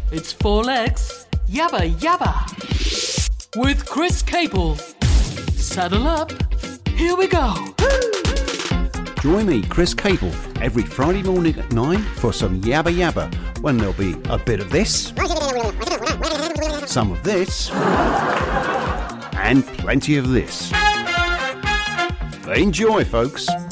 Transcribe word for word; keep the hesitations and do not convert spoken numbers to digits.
It's Four Legs, Yabba Yabba, with Chris Cable. Saddle up, here we go. Join me, Chris Cable, every Friday morning at nine for some Yabba Yabba, when there'll be a bit of this, some of this, and plenty of this. Enjoy, folks.